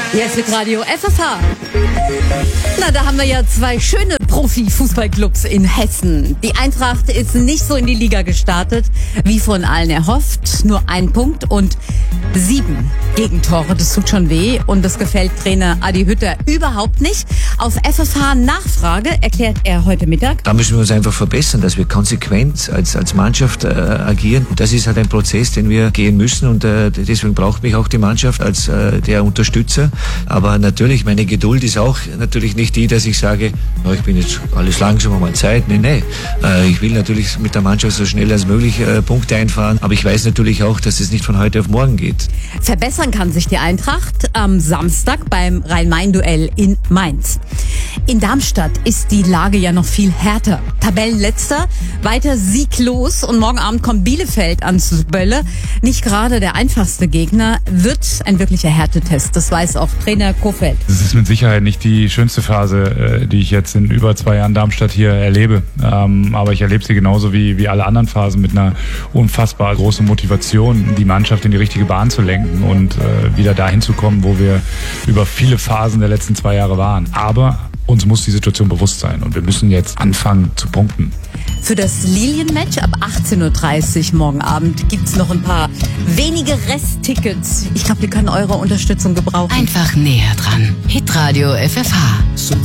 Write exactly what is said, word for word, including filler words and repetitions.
Jetzt mit Radio F F H. Na, da haben wir ja zwei schöne Profi-Fußballclubs in Hessen. Die Eintracht ist nicht so in die Liga gestartet, wie von allen erhofft. Nur ein Punkt und sieben Gegentore. Das tut schon weh und das gefällt Trainer Adi Hütter überhaupt nicht. Auf F F H-Nachfrage erklärt er heute Mittag: Da müssen wir uns einfach verbessern, dass wir konsequent als, als Mannschaft äh, agieren. Und das ist halt ein Prozess, den wir gehen müssen und äh, deswegen braucht mich auch die Mannschaft als äh, der Unterstützer. Aber natürlich, meine Geduld ist auch natürlich nicht die, dass ich sage, oh, ich bin jetzt alles langsam um meine Zeit. Nein, nein. Äh, ich will natürlich mit der Mannschaft so schnell als möglich äh, Punkte einfahren. Aber ich weiß natürlich auch, dass es nicht von heute auf morgen geht. Verbessern kann sich die Eintracht am Samstag beim Rhein-Main-Duell in Mainz. In Darmstadt ist die Lage ja noch viel härter. Tabellenletzter, weiter sieglos und morgen Abend kommt Bielefeld ans Bölle. Nicht gerade der einfachste Gegner, wird ein wirklicher Härtetest. Das weiß auch Trainer Kofeld. Das ist mit Sicherheit nicht die schönste Phase, die ich jetzt in über zwei Jahren Darmstadt hier erlebe. Aber ich erlebe sie genauso wie, wie alle anderen Phasen mit einer unfassbar großen Motivation, die Mannschaft in die richtige Bahn zu lenken und wieder dahin zu kommen, wo wir über viele Phasen der letzten zwei Jahre waren. Aber uns muss die Situation bewusst sein und wir müssen jetzt anfangen zu punkten. Für das Lilien-Match ab achtzehn Uhr dreißig morgen Abend gibt's noch ein paar wenige Resttickets. Ich glaube, wir können eure Unterstützung gebrauchen. Einfach näher dran. Hitradio F F H.